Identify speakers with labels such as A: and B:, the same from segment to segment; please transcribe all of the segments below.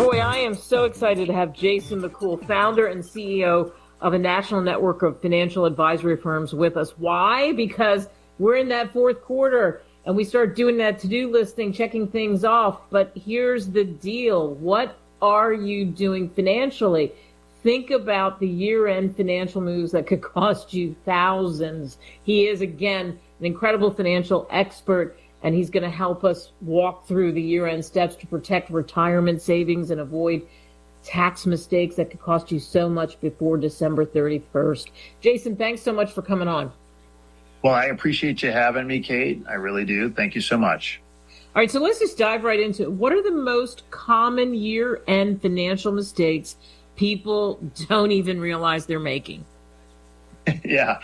A: Boy, I am so excited to have Jason McCool, founder and CEO of a national network of financial advisory firms, with us. Why? Because we're in that fourth quarter and we start doing that to-do listing, checking things off. But here's the deal. What are you doing financially? Think about the year-end financial moves that could cost you thousands. He is, again, an incredible financial expert, and he's going to help us walk through the year-end steps to protect retirement savings and avoid tax mistakes that could cost you so much before December 31st. Jason, thanks so much for coming on.
B: Well, I appreciate you having me, Kate. I really do. Thank you so much.
A: All right, so let's just dive right into it. What are the most common year-end financial mistakes people don't even realize they're making?
B: Yeah.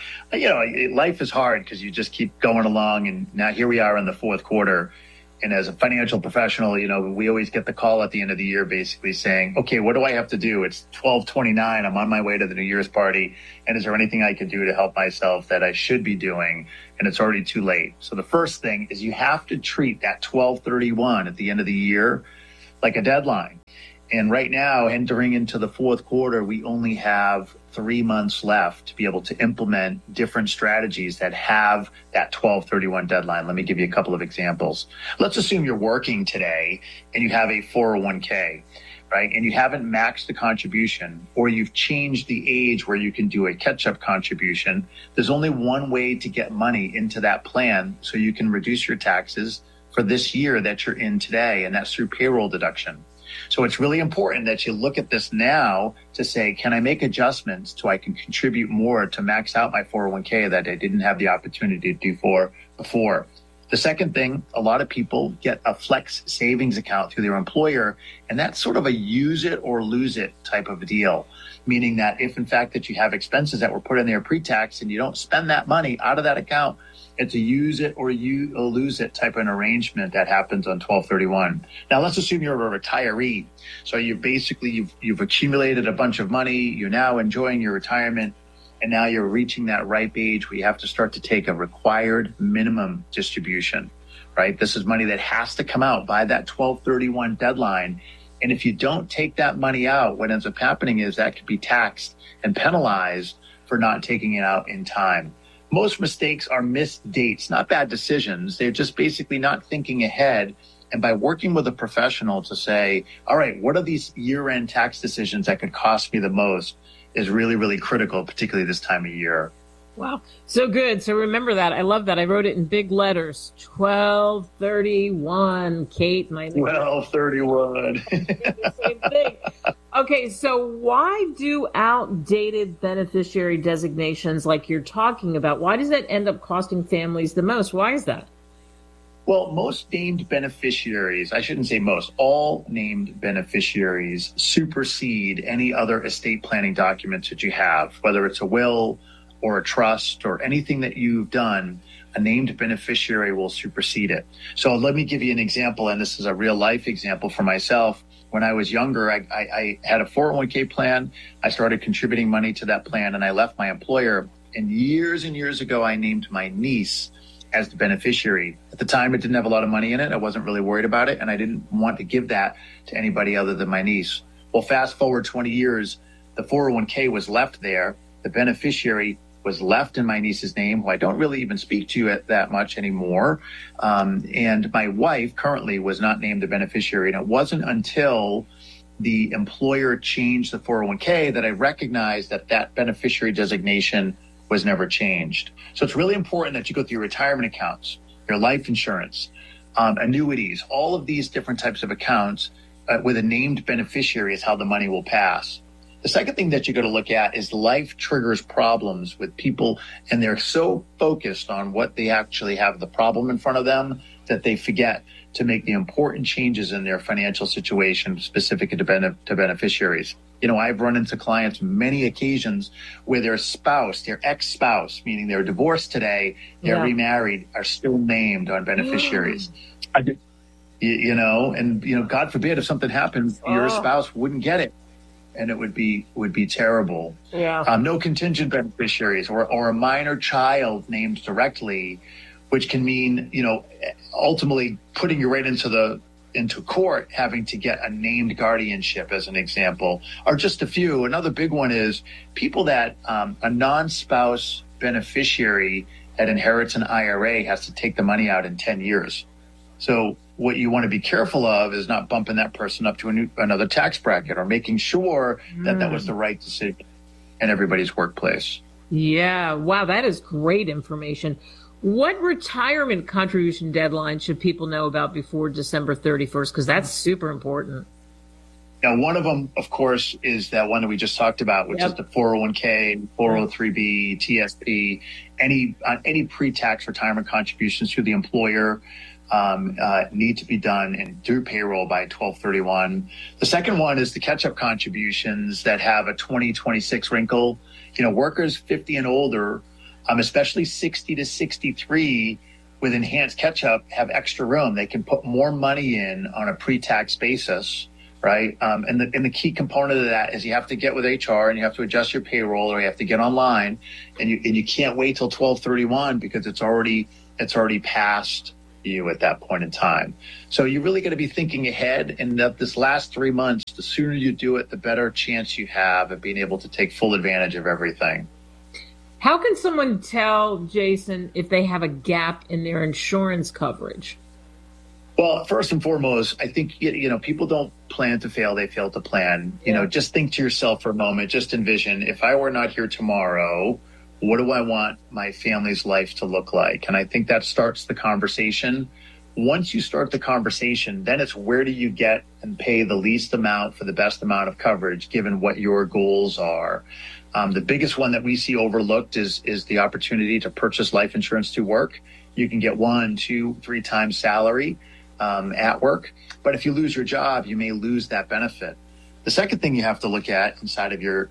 B: Life is hard because you just keep going along. And now here we are in the fourth quarter. And as a financial professional, we always get the call at the end of the year basically saying, okay, what do I have to do? It's 12/29. I'm on my way to the New Year's party. And is there anything I can do to help myself that I should be doing? And it's already too late. So the first thing is you have to treat that 12/31 at the end of the year like a deadline. And right now, entering into the fourth quarter, we only have 3 months left to be able to implement different strategies that have that 12/31 deadline. Let me give you a couple of examples. Let's assume you're working today and you have a 401k, right? And you haven't maxed the contribution, or you've changed the age where you can do a catch-up contribution. There's only one way to get money into that plan so you can reduce your taxes for this year that you're in today, and that's through payroll deduction. So it's really important that you look at this now to say, can I make adjustments so I can contribute more to max out my 401k that I didn't have the opportunity to do for before? The second thing, a lot of people get a flex savings account through their employer, and that's sort of a use it or lose it type of a deal, meaning that if in fact that you have expenses that were put in there pre-tax and you don't spend that money out of that account, it's a use it or you lose it type of an arrangement that happens on 12/31. Now, let's assume you're a retiree. So you've accumulated a bunch of money. You're now enjoying your retirement. And now you're reaching that ripe age where you have to start to take a required minimum distribution, right? This is money that has to come out by that 12/31 deadline. And if you don't take that money out, what ends up happening is that could be taxed and penalized for not taking it out in time. Most mistakes are missed dates, not bad decisions. They're just basically not thinking ahead. And by working with a professional to say, all right, what are these year-end tax decisions that could cost me the most is really, really critical, particularly this time of year.
A: Wow. So good. So remember that. I love that. I wrote it in big letters. 12/31, Kate.
B: 12/31.
A: Same thing. Okay, so why do outdated beneficiary designations like you're talking about, why does that end up costing families the most? Why is that?
B: Well, most named beneficiaries, I shouldn't say most, all named beneficiaries supersede any other estate planning documents that you have, whether it's a will or a trust or anything that you've done. A named beneficiary will supersede it. So let me give you an example, and this is a real life example for myself. When I was younger, I had a 401k plan. I started contributing money to that plan, and I left my employer. And years ago, I named my niece as the beneficiary. At the time, it didn't have a lot of money in it. I wasn't really worried about it, and I didn't want to give that to anybody other than my niece. Well, fast forward 20 years, the 401k was left there. The beneficiary was left in my niece's name, who I don't really even speak to that much anymore. And my wife currently was not named the beneficiary. And it wasn't until the employer changed the 401k that I recognized that beneficiary designation was never changed. So it's really important that you go through your retirement accounts, your life insurance, annuities, all of these different types of accounts with a named beneficiary is how the money will pass. The second thing that you got to look at is life triggers problems with people, and they're so focused on what they actually have the problem in front of them that they forget to make the important changes in their financial situation specific to beneficiaries. I've run into clients many occasions where their spouse, their ex-spouse, meaning they're divorced today, they're remarried, are still named on beneficiaries. God forbid if something happened, your spouse wouldn't get it. And it would be terrible.
A: Yeah.
B: No contingent beneficiaries or a minor child named directly, which can mean, ultimately putting you right into the into court having to get a named guardianship, as an example, are just a few. Another big one is people that a non-spouse beneficiary that inherits an IRA has to take the money out in 10 years. So what you want to be careful of is not bumping that person up to another tax bracket, or making sure that that was the right decision in everybody's workplace.
A: Yeah. Wow. That is great information. What retirement contribution deadline should people know about before December 31st? Because that's super important.
B: Now, one of them, of course, is that one that we just talked about, which is the 401k, 403b, TSP, any pre-tax retirement contributions to the employer need to be done and through payroll by 12/31. The second one is the catch-up contributions that have a 2026 wrinkle. Workers 50 and older, especially 60 to 63 with enhanced catch-up, have extra room. They can put more money in on a pre-tax basis, right? And the key component of that is you have to get with HR and you have to adjust your payroll, or you have to get online, and you can't wait till 12/31 because it's already past you at that point in time. So you really got to be thinking ahead, and that this last 3 months, the sooner you do it, the better chance you have of being able to take full advantage of everything.
A: How can someone tell, Jason, if they have a gap in their insurance coverage?
B: Well, first and foremost, I think, people don't plan to fail, they fail to plan. Just think to yourself for a moment, just envision, if I were not here tomorrow, what do I want my family's life to look like? And I think that starts the conversation. Once you start the conversation, then it's where do you get and pay the least amount for the best amount of coverage, given what your goals are. The biggest one that we see overlooked is the opportunity to purchase life insurance through work. You can get 1, 2, 3 times salary at work. But if you lose your job, you may lose that benefit. The second thing you have to look at inside of your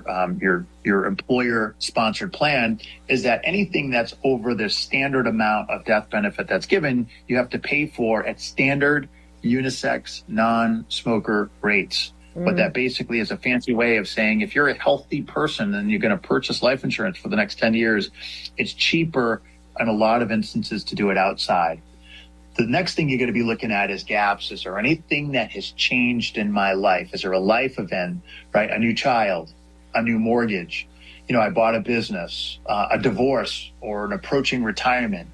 B: employer-sponsored plan is that anything that's over the standard amount of death benefit that's given, you have to pay for at standard unisex non-smoker rates. But that basically is a fancy way of saying if you're a healthy person and you're going to purchase life insurance for the next 10 years, it's cheaper in a lot of instances to do it outside. The next thing you're going to be looking at is gaps. Is there anything that has changed in my life? Is there a life event, right? A new child, a new mortgage, I bought a business, a divorce, or an approaching retirement.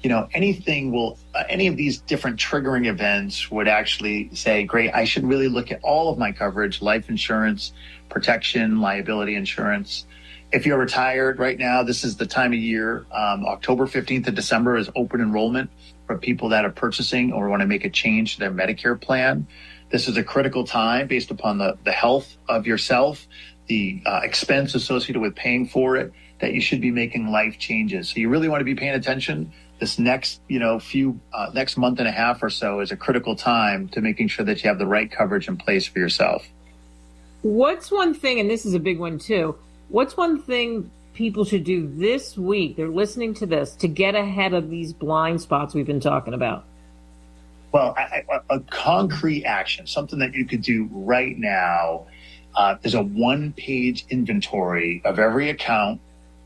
B: Any of these different triggering events would actually say, great, I should really look at all of my coverage, life insurance, protection, liability insurance. If you're retired right now, this is the time of year. October 15th of December is open enrollment for people that are purchasing or want to make a change to their Medicare plan. This is a critical time based upon the health of yourself, the expense associated with paying for it, that you should be making life changes. So you really want to be paying attention. This next, next month and a half or so is a critical time to making sure that you have the right coverage in place for yourself.
A: What's one thing, and this is a big one too, what's one thing people should do this week, they're listening to this, to get ahead of these blind spots we've been talking about?
B: Well, a concrete action, something that you could do right now, is a one-page inventory of every account,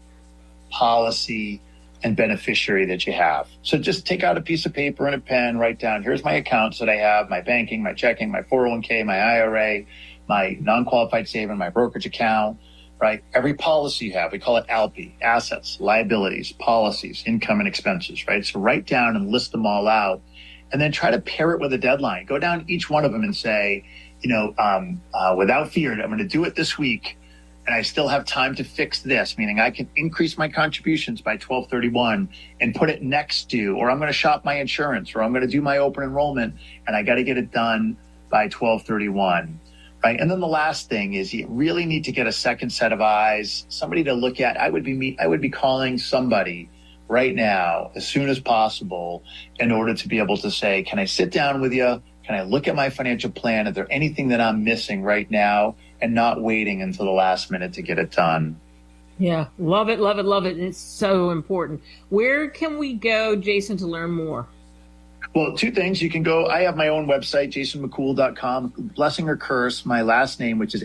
B: policy, and beneficiary that you have. So just take out a piece of paper and a pen, write down, here's my accounts that I have, my banking, my checking, my 401k, my IRA, my non-qualified saving, my brokerage account, right? Every policy you have, we call it ALPI, assets, liabilities, policies, income and expenses, right? So write down and list them all out, and then try to pair it with a deadline. Go down each one of them and say, without fear, I'm going to do it this week, and I still have time to fix this, meaning I can increase my contributions by 12/31 and put it next to, or I'm going to shop my insurance, or I'm going to do my open enrollment, and I got to get it done by 12/31. Right. And then the last thing is you really need to get a second set of eyes, somebody to look at. I would be calling somebody right now as soon as possible in order to be able to say, can I sit down with you? Can I look at my financial plan? Is there anything that I'm missing right now, and not waiting until the last minute to get it done?
A: Yeah. Love it. Love it. Love it. It's so important. Where can we go, Jason, to learn more?
B: Well, two things. You can go, I have my own website, jasonmccool.com, blessing or curse, my last name, which is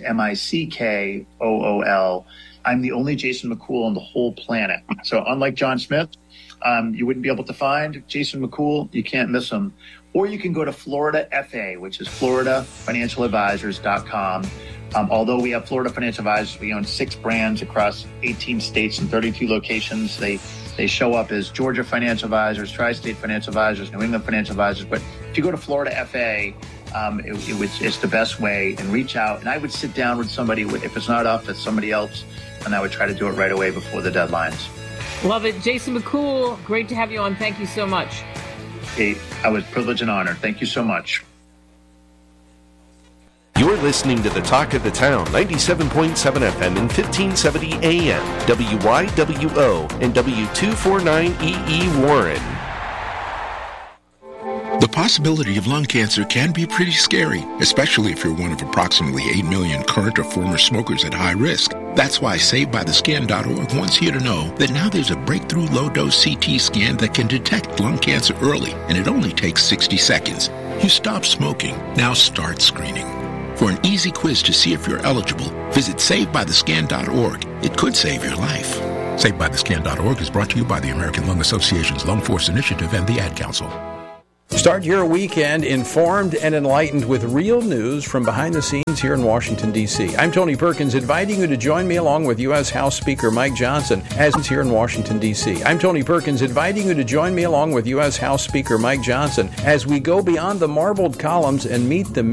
B: MICKOOL. I'm the only Jason McCool on the whole planet. So unlike John Smith, you wouldn't be able to find Jason McCool. You can't miss him. or you can go to Florida FA, which is FloridaFinancialAdvisors.com. Although we have Florida Financial Advisors, we own 6 brands across 18 states and 32 locations. They show up as Georgia Financial Advisors, Tri-State Financial Advisors, New England Financial Advisors. But if you go to Florida FA, it's the best way, and reach out. And I would sit down with somebody. If it's not us, it's somebody else, and I would try to do it right away before the deadlines.
A: Love it. Jason McCool, great to have you on. Thank you so much.
B: Hey, I was privileged and honored. Thank you so much.
C: You're listening to the Talk of the Town, 97.7 FM and 1570 AM, WYWO and W249EE Warren.
D: The possibility of lung cancer can be pretty scary, especially if you're one of approximately 8 million current or former smokers at high risk. That's why SaveByTheScan.org wants you to know that now there's a breakthrough low-dose CT scan that can detect lung cancer early, and it only takes 60 seconds. You stop smoking, now start screening. For an easy quiz to see if you're eligible, visit SaveByTheScan.org. It could save your life. SaveByTheScan.org is brought to you by the American Lung Association's Lung Force Initiative and the Ad Council.
E: Start your weekend informed and enlightened with real news from behind the scenes here in Washington, D.C. I'm Tony Perkins, inviting you to join me along with U.S. House Speaker Mike Johnson as here in Washington, D.C. I'm Tony Perkins, inviting you to join me along with U.S. House Speaker Mike Johnson as we go beyond the marbled columns and meet the